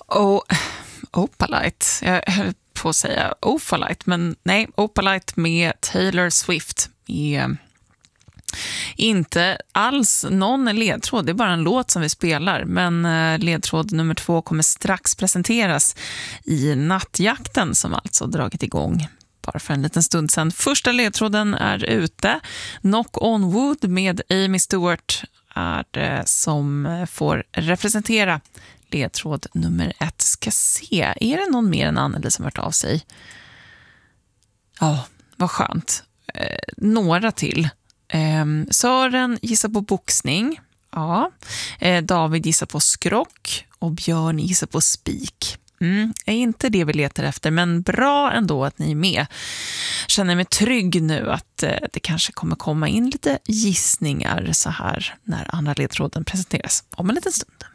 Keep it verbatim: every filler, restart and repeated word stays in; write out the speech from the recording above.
Oh, Opalite. Jag höll på att säga Opalite, men nej, Opalite med Taylor Swift är inte alls någon ledtråd. Det är bara en låt som vi spelar, men ledtråd nummer två kommer strax presenteras i Nattjakten som alltså dragit igång bara för en liten stund sedan. Första ledtråden är ute. Knock on Wood med Amy Stewart är det som får representera ledtråd nummer ett. Ska se, är det någon mer än Anneli som har hört av sig? Ja, vad skönt. Eh, några till. Eh, Sören gissar på boxning. Ja. Eh, David gissar på skrock och Björn gissar på spik. Mm, är inte det vi letar efter, men bra ändå att ni är med. Känner mig trygg nu att eh, det kanske kommer komma in lite gissningar så här när andra ledtråden presenteras om en liten stund.